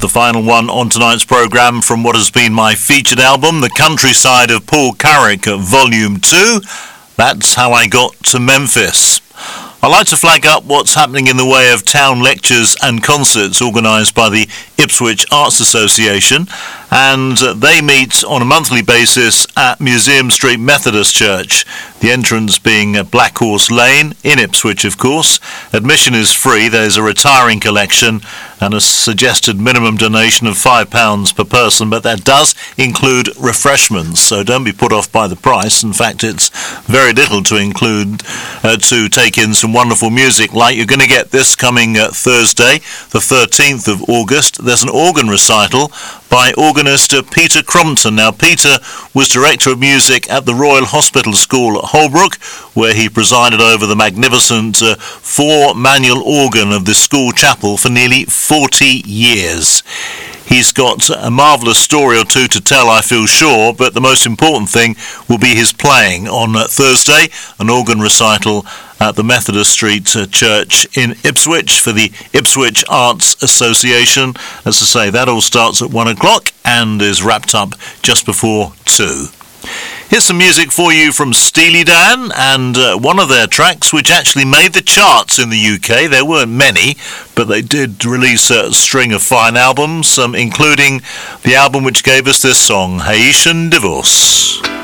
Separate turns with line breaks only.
The final one on tonight's programme from what has been my featured album, The Countryside of Paul Carrick, Volume 2. That's How I Got to Memphis. I like to flag up what's happening in the way of town lectures and concerts organised by the Ipswich Arts Association, and they meet on a monthly basis at Museum Street Methodist Church, the entrance being Black Horse Lane in Ipswich, of course. Admission is free. There's a retiring collection and a suggested minimum donation of £5 per person, but that does include refreshments, so don't be put off by the price. In fact, it's very little to include to take in some wonderful music like you're going to get this coming Thursday, the 13th of August. There's an organ recital by organist Peter Crompton. Now, Peter was Director of Music at the Royal Hospital School at Holbrook, where he presided over the magnificent four-manual organ of the school chapel for nearly 40 years. He's got a marvellous story or two to tell, I feel sure, but the most important thing will be his playing on Thursday, an organ recital at the Methodist Street Church in Ipswich for the Ipswich Arts Association. As I say, that all starts at 1 o'clock and is wrapped up just before 2. Here's some music for you from Steely Dan, and one of their tracks which actually made the charts in the UK. There weren't many, but they did release a string of fine albums, including the album which gave us this song, Haitian Divorce.